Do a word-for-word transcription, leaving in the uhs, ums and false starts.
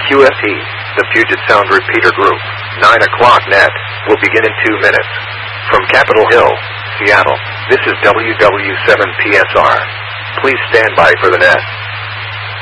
Q F T, the Puget Sound Repeater Group, nine o'clock net, will begin in two minutes. From Capitol Hill, Seattle, this is W W seven P S R. Please stand by for the net.